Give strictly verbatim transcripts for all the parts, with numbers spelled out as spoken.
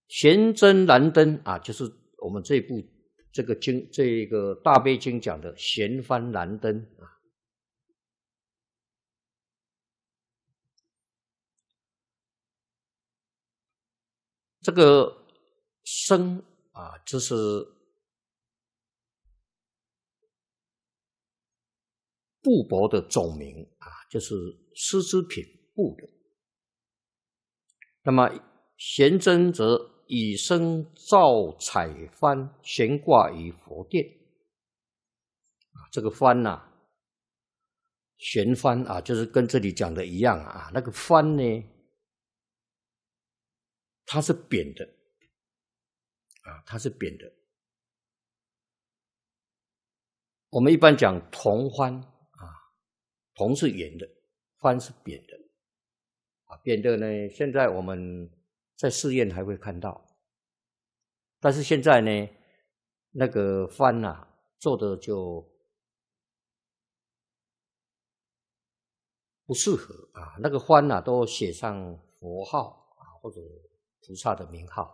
悬针燃灯啊，就是我们这部这个经这个大悲经讲的悬幡燃灯啊。这个生啊，这是布帛的总名啊，就是丝织品布的。那么悬针则以身照彩幡悬挂于佛殿啊，这个幡呐、啊，悬幡啊，就是跟这里讲的一样啊，那个幡呢，它是扁的啊，它是扁的。我们一般讲铜幡啊，铜是圆的，幡是扁的啊，扁的呢，现在我们在寺院还会看到，但是现在呢，那个幡啊做的就不适合啊，那个幡啊都写上佛号啊或者菩萨的名号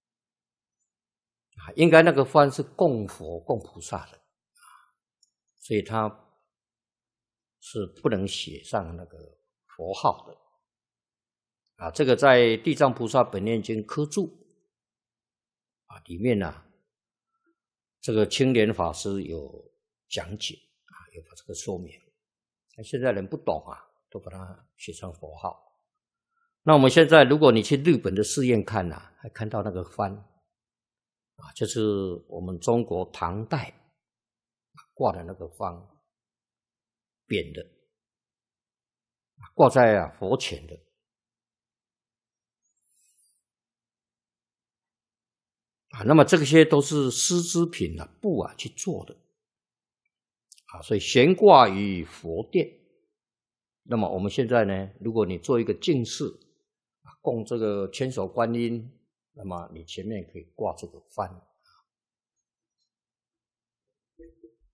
啊，应该那个幡是供佛供菩萨的，所以它是不能写上那个佛号的啊。这个在《地藏菩萨本愿经》科注啊里面呢、啊，这个青莲法师有讲解啊，有把这个说明。那现在人不懂啊，都把它写上佛号。那我们现在，如果你去日本的寺院看啊，还看到那个幡啊，就是我们中国唐代挂的那个幡，扁的，挂在啊佛前的啊。那么这些都是丝织品啊，布啊去做的啊，所以悬挂于佛殿。那么我们现在呢，如果你做一个净室，供这个千手观音，那么你前面可以挂这个幡。